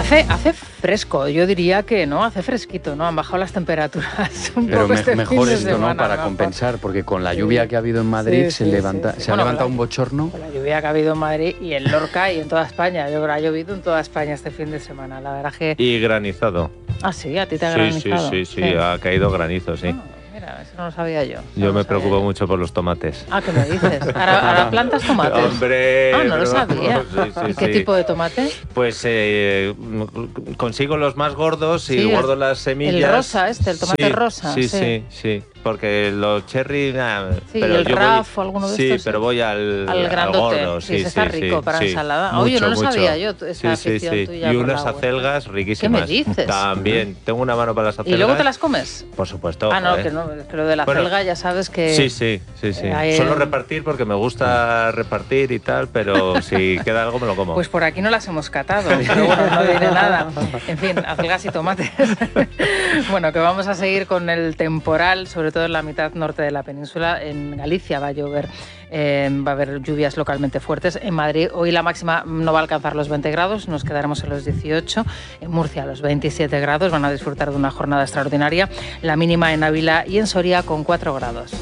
Hace fresco, yo diría que no, hace fresquito, ¿no? Han bajado las temperaturas un pero poco este mejor fin de esto, semana, ¿no? Para compensar, porque con la lluvia que ha habido en Madrid se ha levantado un bochorno. Con la lluvia que ha habido en Madrid y en Lorca y en toda España. Yo creo que ha llovido en toda España este fin de semana, la verdad que... Y granizado. Ah, sí, a ti te ha granizado. Sí, ha caído granizo, sí. Mira, eso no lo sabía yo. Yo me preocupo mucho por los tomates. Ah, ¿qué me dices? ¿Ahora plantas tomates? ¡Hombre! Ah, no lo sabía. ¿Y qué tipo de tomate? Pues consigo los más gordos y guardo las semillas. El rosa el tomate rosa. Sí. Porque los cherry... pero el RAF o alguno de estos. Sí, pero voy al grandote. gordo. Sí, está rico para ensalada. Oye, no lo sabía yo, esa afición tuya. Y unas acelgas riquísimas. ¿Qué me dices? También. Tengo una mano para las acelgas. ¿Y luego te las comes? Por supuesto. Ah, no, que no, pero de la acelga ya sabes que... Sí. Suelo repartir porque me gusta repartir y tal, pero si queda algo me lo como. Pues por aquí no las hemos catado, pero bueno, no diré nada. En fin, acelgas y tomates. Bueno, que vamos a seguir con el temporal, sobre todo en la mitad norte de la península. En Galicia va a llover, va a haber lluvias localmente fuertes. En Madrid hoy la máxima no va a alcanzar los 20 grados, nos quedaremos en los 18. En Murcia los 27 grados, van a disfrutar de una jornada extraordinaria. La mínima en Ávila y en Soria con 4 grados.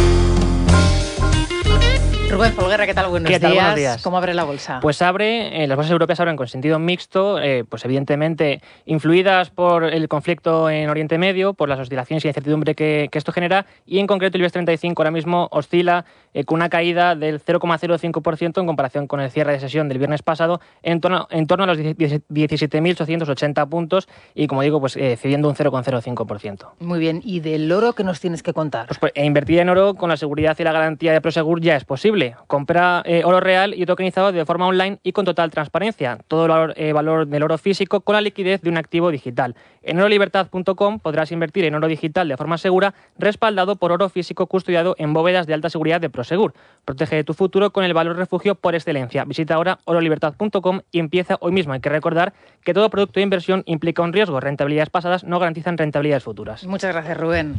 Rubén Folguera, ¿qué tal? Buenos días. ¿Cómo abre la bolsa? Pues las bolsas europeas abren con sentido mixto, pues evidentemente influidas por el conflicto en Oriente Medio, por las oscilaciones y incertidumbre que esto genera, y en concreto el IBEX 35 ahora mismo oscila con una caída del 0,05% en comparación con el cierre de sesión del viernes pasado, en torno a los 17.880 puntos y, como digo, pues cediendo un 0,05%. Muy bien. ¿Y del oro qué nos tienes que contar? Pues invertir en oro con la seguridad y la garantía de Prosegur ya es posible. Compra oro real y tokenizado de forma online y con total transparencia. Todo el valor del oro físico con la liquidez de un activo digital. En orolibertad.com podrás invertir en oro digital de forma segura, respaldado por oro físico custodiado en bóvedas de alta seguridad de Prosegur. Protege tu futuro con el valor refugio por excelencia. Visita ahora orolibertad.com y empieza hoy mismo. Hay que recordar que todo producto de inversión implica un riesgo. Rentabilidades pasadas no garantizan rentabilidades futuras. Muchas gracias, Rubén.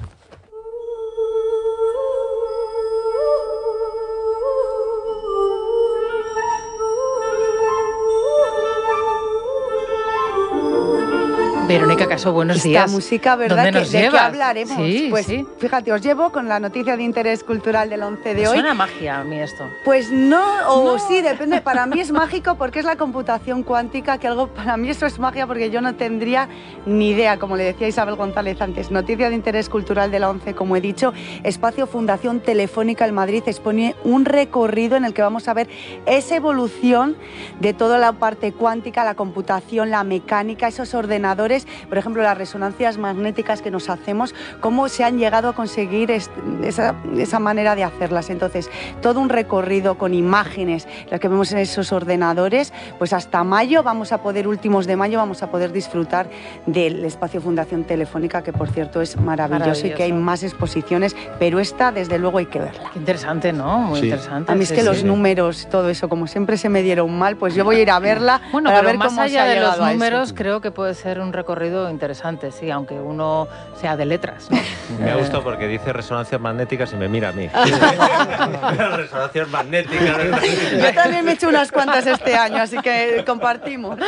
Verónica Caso, buenos días. Esta música, ¿verdad? ¿Dónde nos ¿De llevas? qué hablaremos? Sí, pues sí. Fíjate, os llevo con la noticia de interés cultural del 11 de hoy. Suena magia a mí esto. Pues no, o sí, depende. Para mí es mágico porque es la computación cuántica, que algo para mí eso es magia porque yo no tendría ni idea, como le decía Isabel González antes. Noticia de interés cultural de la 11, como he dicho, Espacio Fundación Telefónica en Madrid expone un recorrido en el que vamos a ver esa evolución de toda la parte cuántica, la computación, la mecánica, esos ordenadores, por ejemplo, las resonancias magnéticas que nos hacemos, cómo se han llegado a conseguir esa manera de hacerlas. Entonces, todo un recorrido con imágenes, las que vemos en esos ordenadores, pues hasta mayo últimos de mayo, vamos a poder disfrutar del Espacio Fundación Telefónica, que por cierto es maravilloso y que hay más exposiciones, pero esta desde luego hay que verla. Qué interesante, ¿no? Muy interesante. A mí es que los números, todo eso, como siempre se me dieron mal, pues yo voy a ir a verla para ver más cómo allá se ha de los llegado a números, eso. creo que puede ser un recorrido interesante, sí, aunque uno sea de letras, ¿no? Me ha gustado porque dice resonancias magnéticas y me mira a mí. Resonancias magnéticas. Yo también me he hecho unas cuantas este año, así que compartimos.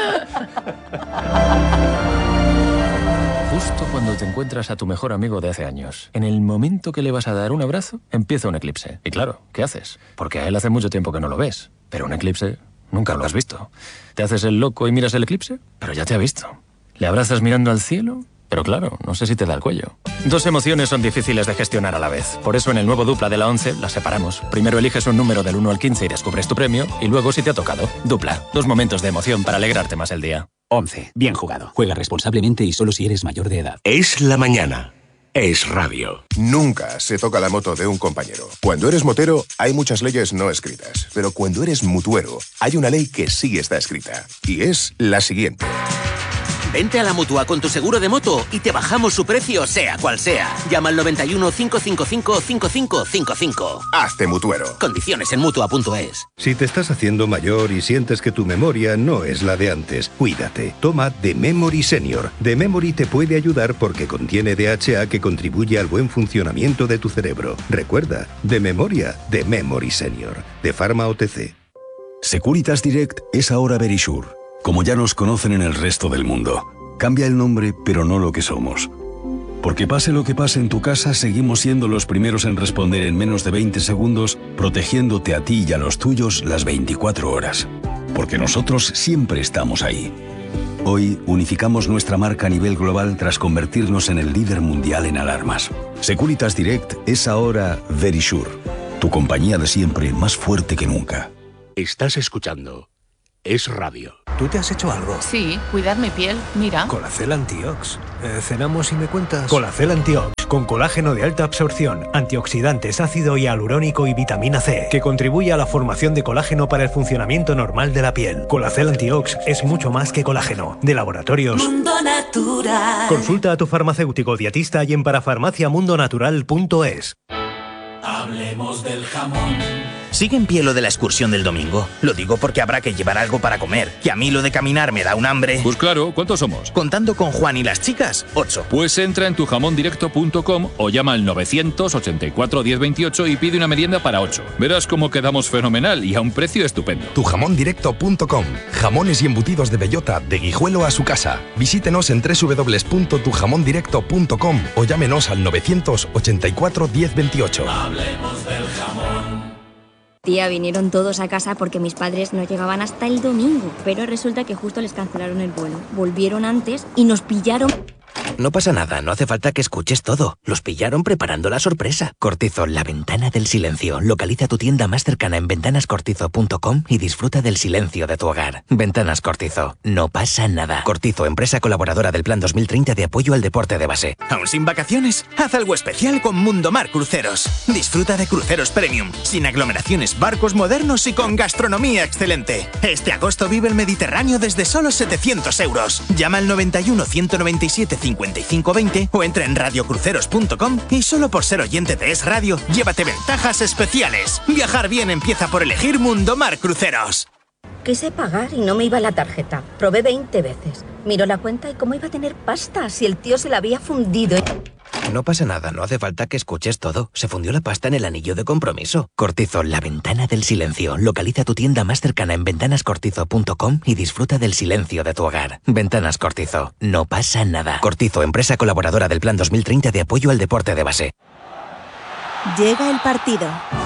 Justo cuando te encuentras a tu mejor amigo de hace años, en el momento que le vas a dar un abrazo, empieza un eclipse. Y claro, ¿qué haces? Porque a él hace mucho tiempo que no lo ves. Pero un eclipse nunca lo has visto. ¿Te haces el loco y miras el eclipse? Pero ya te ha visto. ¿Le abrazas mirando al cielo? Pero claro, no sé si te da el cuello. Dos emociones son difíciles de gestionar a la vez. Por eso en el nuevo Dupla de la 11 las separamos. Primero eliges un número del 1 al 15 y descubres tu premio. Y luego si te ha tocado. Dupla. Dos momentos de emoción para alegrarte más el día. 11. Bien jugado. Juega responsablemente y solo si eres mayor de edad. Es la mañana. Es radio. Nunca se toca la moto de un compañero. Cuando eres motero, hay muchas leyes no escritas. Pero cuando eres mutuero, hay una ley que sí está escrita. Y es la siguiente. Vente a la Mutua con tu seguro de moto y te bajamos su precio, sea cual sea. Llama al 91 555 5555. Hazte mutuero. Condiciones en Mutua.es. Si te estás haciendo mayor y sientes que tu memoria no es la de antes, cuídate. Toma The Memory Senior. The Memory te puede ayudar porque contiene DHA que contribuye al buen funcionamiento de tu cerebro. Recuerda, de memoria, The Memory Senior. De Pharma OTC. Securitas Direct es ahora Verisure. como ya nos conocen en el resto del mundo. Cambia el nombre, pero no lo que somos. Porque pase lo que pase en tu casa, seguimos siendo los primeros en responder en menos de 20 segundos, protegiéndote a ti y a los tuyos las 24 horas. Porque nosotros siempre estamos ahí. Hoy unificamos nuestra marca a nivel global tras convertirnos en el líder mundial en alarmas. Securitas Direct es ahora Verisure, tu compañía de siempre más fuerte que nunca. Estás escuchando Es Radio. ¿Tú te has hecho algo? Sí, cuidar mi piel, mira. Colacel Antiox. Cenamos y me cuentas. Colacel Antiox, con colágeno de alta absorción, antioxidantes, ácido hialurónico y vitamina C, que contribuye a la formación de colágeno para el funcionamiento normal de la piel. Colacel Antiox es mucho más que colágeno. De Laboratorios Mundo Natural. Consulta a tu farmacéutico dietista y en parafarmaciamundonatural.es. Hablemos del jamón. ¿Sigue en pie lo de la excursión del domingo? Lo digo porque habrá que llevar algo para comer. Que a mí lo de caminar me da un hambre. Pues claro, ¿cuántos somos? Contando con Juan y las chicas, 8. Pues entra en tujamondirecto.com o llama al 984 1028 y pide una merienda para 8. Verás cómo quedamos fenomenal y a un precio estupendo. Tujamondirecto.com. Jamones y embutidos de bellota, de Guijuelo a su casa. Visítenos en www.tujamondirecto.com o llámenos al 984 1028. Hablemos del jamón. Tía, vinieron todos a casa porque mis padres no llegaban hasta el domingo, pero resulta que justo les cancelaron el vuelo. Volvieron antes y nos pillaron. No pasa nada, no hace falta que escuches todo. Los pillaron preparando la sorpresa. Cortizo, la ventana del silencio. Localiza tu tienda más cercana en ventanascortizo.com y disfruta del silencio de tu hogar. Ventanas Cortizo, no pasa nada. Cortizo, empresa colaboradora del Plan 2030 de apoyo al deporte de base. ¿Aún sin vacaciones? Haz algo especial con Mundomar Cruceros. Disfruta de cruceros premium, sin aglomeraciones, barcos modernos y con gastronomía excelente. Este agosto vive el Mediterráneo desde solo 700 euros. Llama al 91 197 5520 o entra en radiocruceros.com y solo por ser oyente de Es Radio, llévate ventajas especiales. Viajar bien empieza por elegir Mundomar Cruceros. Quise pagar y no me iba la tarjeta. Probé 20 veces. Miró la cuenta y cómo iba a tener pasta si el tío se la había fundido. No pasa nada, no hace falta que escuches todo. Se fundió la pasta en el anillo de compromiso. Cortizo, la ventana del silencio. Localiza tu tienda más cercana en ventanascortizo.com y disfruta del silencio de tu hogar. Ventanas Cortizo, no pasa nada. Cortizo, empresa colaboradora del Plan 2030 de apoyo al deporte de base. Llega el partido.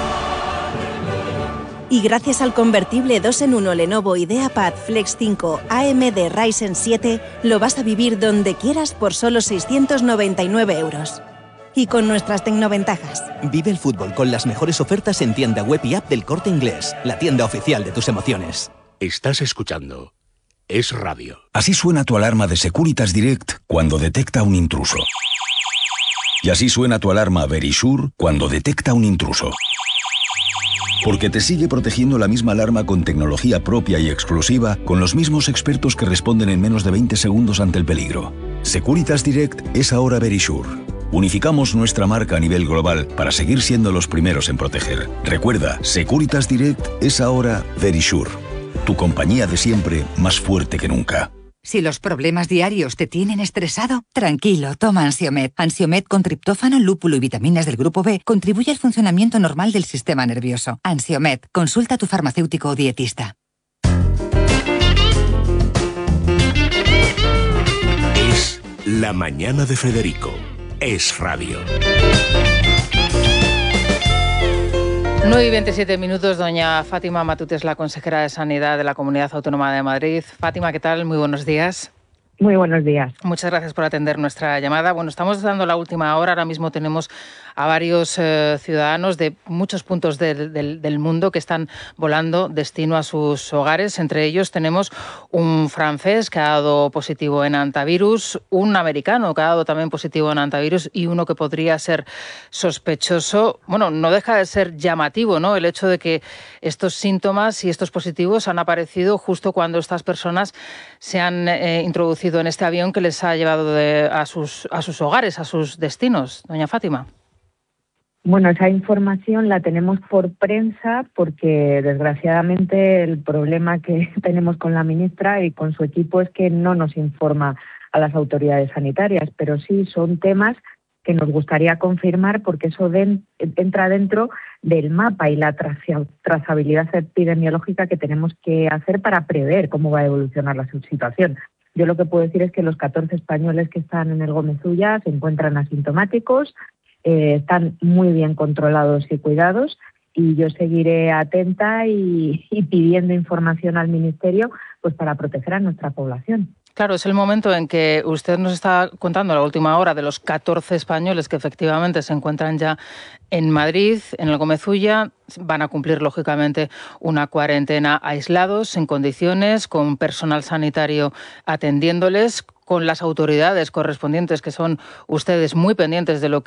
Y gracias al convertible 2 en 1 Lenovo IdeaPad Flex 5 AMD Ryzen 7, lo vas a vivir donde quieras por solo 699 euros. Y con nuestras tecnoventajas. Vive el fútbol con las mejores ofertas en tienda web y app del Corte Inglés, la tienda oficial de tus emociones. Estás escuchando Es Radio. Así suena tu alarma de Securitas Direct cuando detecta un intruso. Y así suena tu alarma Verisure cuando detecta un intruso. Porque te sigue protegiendo la misma alarma con tecnología propia y exclusiva, con los mismos expertos que responden en menos de 20 segundos ante el peligro. Securitas Direct es ahora Verisure. Unificamos nuestra marca a nivel global para seguir siendo los primeros en proteger. Recuerda, Securitas Direct es ahora Verisure. Tu compañía de siempre más fuerte que nunca. Si los problemas diarios te tienen estresado, tranquilo, toma Ansiomed. Ansiomed con triptófano, lúpulo y vitaminas del grupo B contribuye al funcionamiento normal del sistema nervioso. Ansiomed, consulta a tu farmacéutico o dietista. Es La Mañana de Federico. Es Radio. 9 y 27 minutos, doña Fátima Matute es la consejera de Sanidad de la Comunidad Autónoma de Madrid. Fátima, ¿qué tal? Muy buenos días. Muy buenos días. Muchas gracias por atender nuestra llamada. Bueno, estamos dando la última hora. Ahora mismo tenemos a varios ciudadanos de muchos puntos del mundo que están volando destino a sus hogares. Entre ellos tenemos un francés que ha dado positivo en hantavirus, un americano que ha dado también positivo en hantavirus y uno que podría ser sospechoso. Bueno, no deja de ser llamativo, ¿no?, el hecho de que estos síntomas y estos positivos han aparecido justo cuando estas personas se han introducido en este avión que les ha llevado a sus hogares, a sus destinos. Doña Fátima. Bueno, esa información la tenemos por prensa porque, desgraciadamente, el problema que tenemos con la ministra y con su equipo es que no nos informa a las autoridades sanitarias, pero sí son temas que nos gustaría confirmar porque eso entra dentro del mapa y la trazabilidad epidemiológica que tenemos que hacer para prever cómo va a evolucionar la situación. Yo lo que puedo decir es que los 14 españoles que están en el Gómez Ulla se encuentran asintomáticos, están muy bien controlados y cuidados, y yo seguiré atenta y pidiendo información al Ministerio pues para proteger a nuestra población. Claro, es el momento en que usted nos está contando la última hora de los 14 españoles que efectivamente se encuentran ya en Madrid, en el Gómez Ulla. Van a cumplir, lógicamente, una cuarentena aislados, en condiciones, con personal sanitario atendiéndoles, con las autoridades correspondientes, que son ustedes muy pendientes de lo